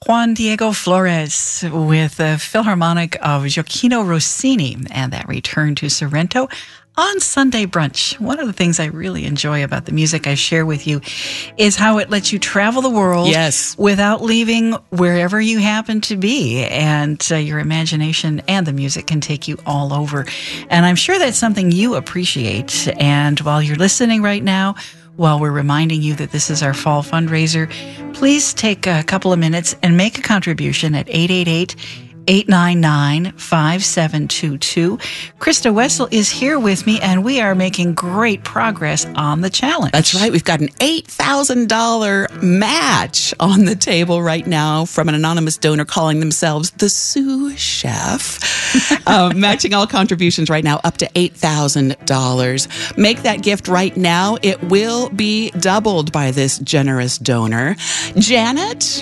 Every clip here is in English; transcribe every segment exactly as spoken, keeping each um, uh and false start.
Juan Diego Flores with the Philharmonic of Gioacchino Rossini and that return to Sorrento on Sunday Brunch. One of the things I really enjoy about the music I share with you is how it lets you travel the world yes. without leaving wherever you happen to be. And uh, your imagination and the music can take you all over. And I'm sure that's something you appreciate. And while you're listening right now, while we're reminding you that this is our fall fundraiser, please take a couple of minutes and make a contribution at eight eight eight, eight nine nine, five seven two two. Krista Wessel is here with me, and we are making great progress on the challenge. That's right. We've got an eight thousand dollars match on the table right now from an anonymous donor calling themselves the Sous Chef. uh, matching all contributions right now up to eight thousand dollars. Make that gift right now. It will be doubled by this generous donor. Janet,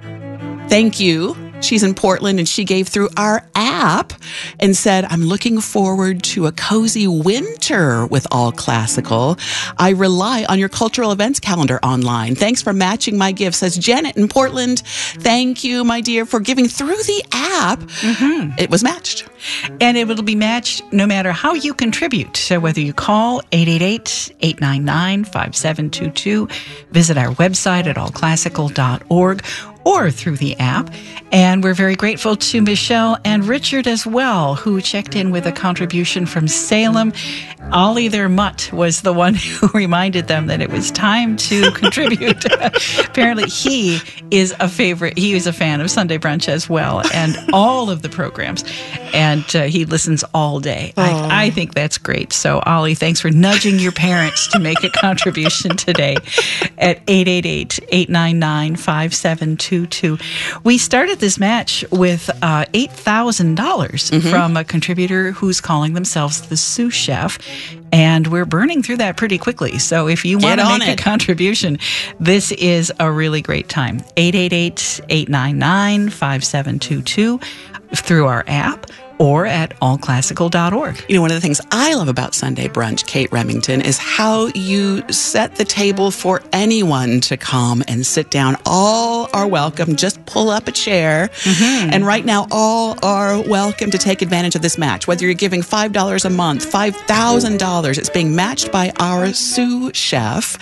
thank you. She's in Portland, and she gave through our app and said, I'm looking forward to a cozy winter with All Classical. I rely on your cultural events calendar online. Thanks for matching my gift, says Janet in Portland. Thank you, my dear, for giving through the app. Mm-hmm. It was matched. And it will be matched no matter how you contribute. So whether you call eight eight eight, eight nine nine, five seven two two, visit our website at all classical dot org, or through the app. And we're very grateful to Michelle and Richard as well, who checked in with a contribution from Salem. Ollie, their mutt, was the one who reminded them that it was time to contribute. Apparently, he is a favorite. He is a fan of Sunday Brunch as well, and all of the programs. And uh, he listens all day. I, I think that's great. So, Ollie, thanks for nudging your parents to make a contribution today at eight eight eight, eight nine nine, five seven two two. We started this match with uh, eight thousand dollars mm-hmm. from a contributor who's calling themselves the Sous Chef. And we're burning through that pretty quickly. So if you want to make it. a contribution, this is a really great time. eight eight eight, eight nine nine, five seven two two through our app, or at all classical dot org. You know, one of the things I love about Sunday Brunch, Kate Remington, is how you set the table for anyone to come and sit down. All are welcome. Just pull up a chair. Mm-hmm. And right now, all are welcome to take advantage of this match. Whether you're giving five dollars a month, five thousand dollars, it's being matched by our Sous Chef.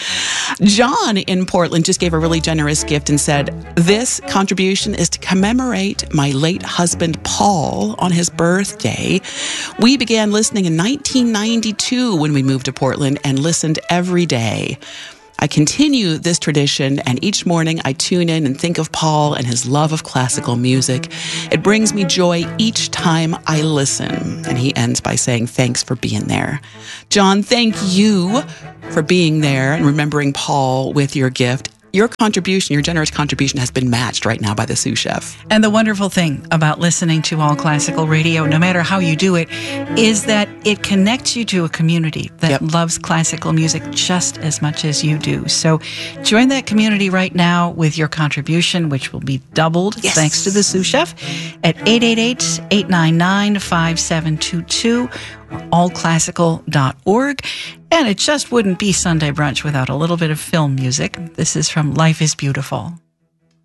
John in Portland just gave a really generous gift and said, this contribution is to commemorate my late husband, Paul, on his birthday. birthday. We began listening in nineteen ninety-two when we moved to Portland and listened every day. I continue this tradition, and each morning I tune in and think of Paul and his love of classical music. It brings me joy each time I listen. And he ends by saying, thanks for being there. John, thank you for being there and remembering Paul with your gift. Your contribution, your generous contribution, has been matched right now by the Sous Chef. And the wonderful thing about listening to All Classical Radio, no matter how you do it, is that it connects you to a community that yep. loves classical music just as much as you do. So join that community right now with your contribution, which will be doubled yes. thanks to the Sous Chef at eight eight eight, eight nine nine, five seven two two. all classical dot org. And it just wouldn't be Sunday Brunch without a little bit of film music. This is from Life is Beautiful.